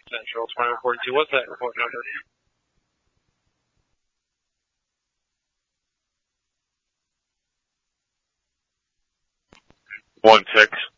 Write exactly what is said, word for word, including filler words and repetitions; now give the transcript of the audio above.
Central twenty forty-two. What's that report number? One six.